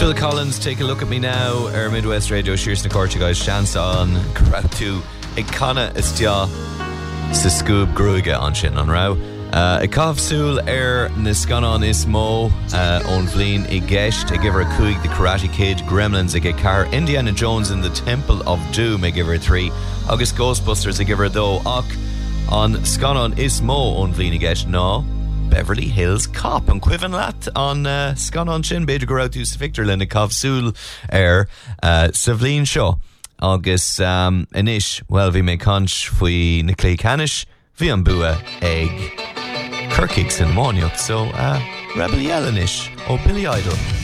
Phil Collins, Take a Look at Me Now, our Midwest Radio, Shears na Corte, guys, chance on Karatu, Ikana Istia, Scoob Gruiga on Shin on Rao. Ikav Sul Nisganon Ismo, on Vleen Igesht, I give her a Kuig, The Karate Kid, Gremlins, I get Car, Indiana Jones in the Temple of Doom, I give her 3. August Ghostbusters, I give her though, Ok, on Sganon Ismo, on Vleen Igesht, no. Beverly Hills Cop and Quiven Lat on Scanon Shin Beidir Gorautus Victor Lena Cov Sul Savleen Shaw August Anish well vi me conch fui Niclay Canish vi an bua egg Kirkix and Moniuk so Rebel Yellenish o Billy Idol